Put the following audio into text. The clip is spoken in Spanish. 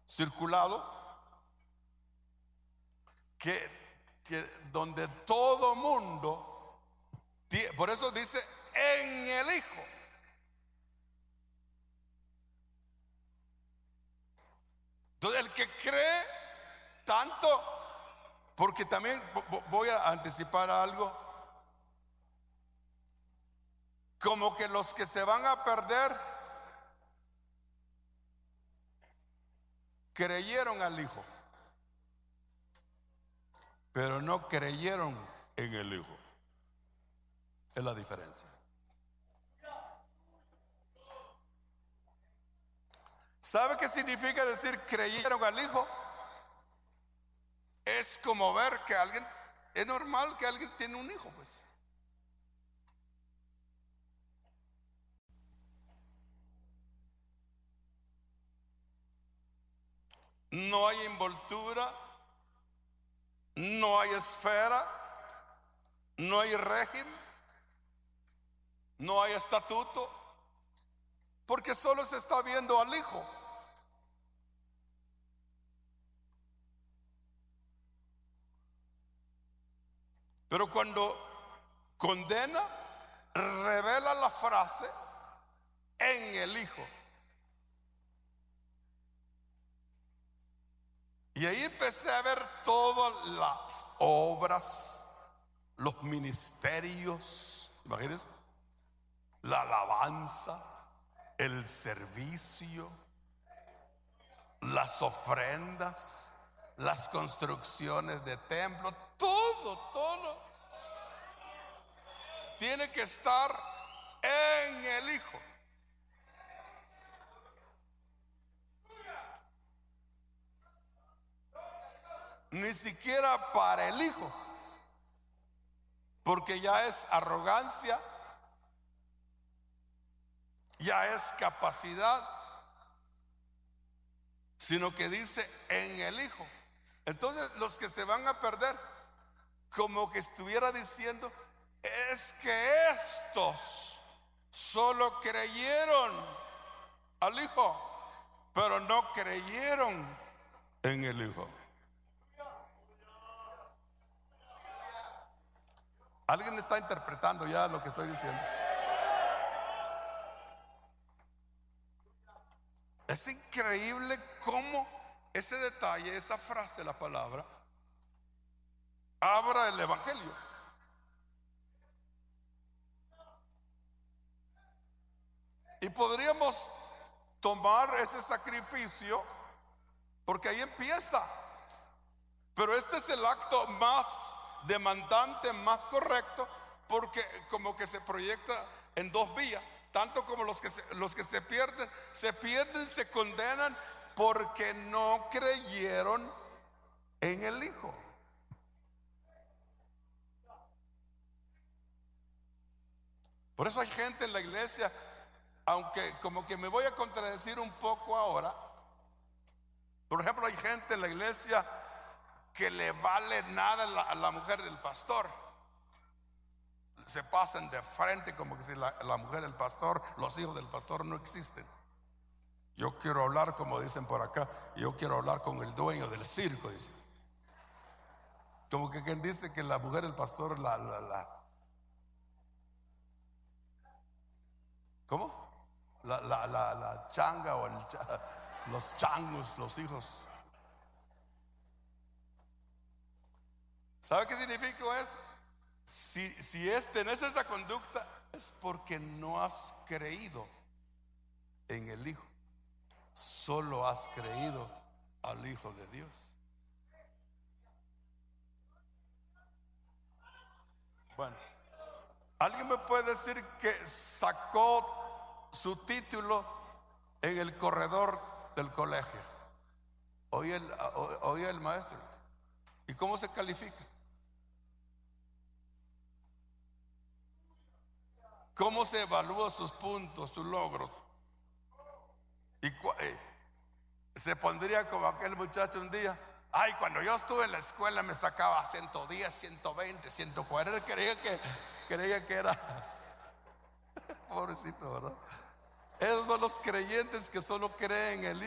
circulado que donde todo mundo, por eso dice en el Hijo. Entonces el que cree tanto, porque también voy a anticipar algo, como que los que se van a perder creyeron al Hijo, pero no creyeron en el Hijo. Es la diferencia. ¿Sabe qué significa decir creyeron al Hijo? Es como ver que alguien, es normal que alguien tiene un hijo, pues. No hay envoltura, no hay esfera, no hay régimen, no hay estatuto, porque solo se está viendo al Hijo. Pero cuando condena, revela la frase en el Hijo. Y ahí empecé a ver todas las obras, los ministerios, imagínense, la alabanza, el servicio, las ofrendas, las construcciones de templos, todo tiene que estar en el Hijo. Ni siquiera para el Hijo, porque ya es arrogancia, ya es capacidad, sino que dice en el Hijo. Entonces los que se van a perder, como que estuviera diciendo, es que estos solo creyeron al Hijo, pero no creyeron en el Hijo. ¿Alguien está interpretando ya lo que estoy diciendo? Es increíble cómo ese detalle, esa frase, la palabra, abra el Evangelio. Y podríamos tomar ese sacrificio, porque ahí empieza. Pero este es el acto más demandante, más correcto, porque como que se proyecta en dos vías. Tanto como los que se pierden, se condenan porque no creyeron en el Hijo. Por eso hay gente en la iglesia, aunque como que me voy a contradecir un poco ahora. Por ejemplo, hay gente en la iglesia que le vale nada a la mujer del pastor. Se pasan de frente como que si la mujer del pastor, los hijos del pastor no existen. Yo quiero hablar, como dicen por acá, yo quiero hablar con el dueño del circo, dice. Como que quien dice que la mujer del pastor ¿cómo? La changa o los changos, los hijos. ¿Sabe qué significa eso? Si tenés esa conducta, es porque no has creído en el Hijo, solo has creído al Hijo de Dios. Bueno, ¿alguien me puede decir que sacó su título en el corredor del colegio? Oía el maestro. ¿Y cómo se califica? ¿Cómo se evalúa sus puntos, sus logros? Y se pondría como aquel muchacho un día: ay, cuando yo estuve en la escuela me sacaba 110, 120, 140. Creía que era pobrecito, ¿verdad? Esos son los creyentes que solo creen en el